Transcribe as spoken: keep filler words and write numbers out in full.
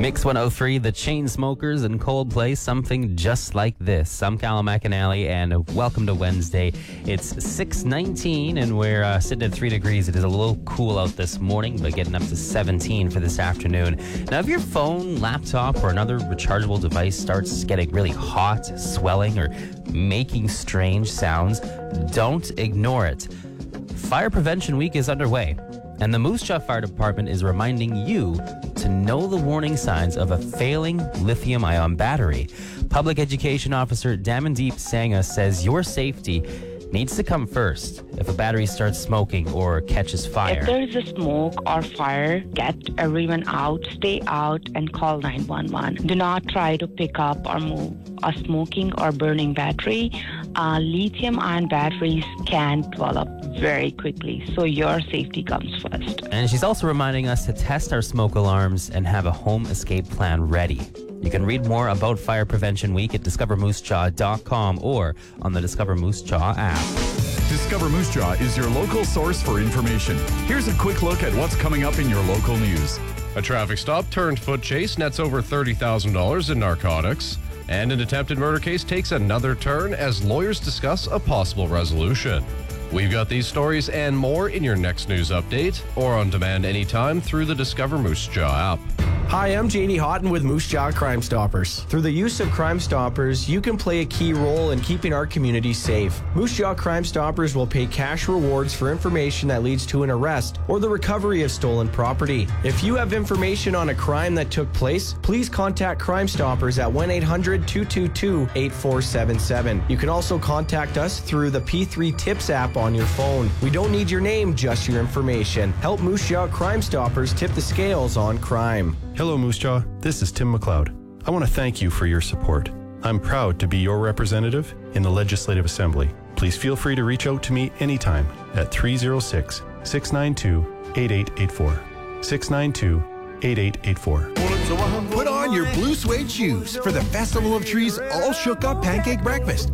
Mix one oh three, the Chainsmokers and Coldplay, something just like this. I'm Callum McAnally, and welcome to Wednesday. It's six nineteen, and we're uh, sitting at three degrees. It is a little cool out this morning, but getting up to seventeen for this afternoon. Now, if your phone, laptop, or another rechargeable device starts getting really hot, swelling, or making strange sounds, don't ignore it. Fire Prevention Week is underway, and the Moose Jaw Fire Department is reminding you to know the warning signs of a failing lithium-ion battery. Public Education Officer Damandeep Sangha says your safety needs to come first if a battery starts smoking or catches fire. If there is a smoke or fire, get everyone out, stay out, and call nine one one. Do not try to pick up or move a smoking or burning battery. Uh, lithium-ion batteries can develop very quickly, so your safety comes first. And she's also reminding us to test our smoke alarms and have a home escape plan ready. You can read more about Fire Prevention Week at discover moose jaw dot com or on the Discover Moose Jaw app. Discover Moose Jaw is your local source for information. Here's a quick look at what's coming up in your local news. A traffic stop turned foot chase nets over thirty thousand dollars in narcotics. And an attempted murder case takes another turn as lawyers discuss a possible resolution. We've got these stories and more in your next news update or on demand anytime through the Discover Moose Jaw app. Hi, I'm J D Houghton with Moose Jaw Crime Stoppers. Through the use of Crime Stoppers, you can play a key role in keeping our community safe. Moose Jaw Crime Stoppers will pay cash rewards for information that leads to an arrest or the recovery of stolen property. If you have information on a crime that took place, please contact Crime Stoppers at one eight hundred two two two eight four seven seven. You can also contact us through the P three Tips app on your phone. We don't need your name, just your information. Help Moose Jaw Crime Stoppers tip the scales on crime. Hello, Moose Jaw. This is Tim McLeod. I want to thank you for your support. I'm proud to be your representative in the Legislative Assembly. Please feel free to reach out to me anytime at three oh six, six nine two, eight eight eight four. six nine two, eight eight eight four. Put on your blue suede shoes for the Festival of Trees All Shook Up Pancake Breakfast.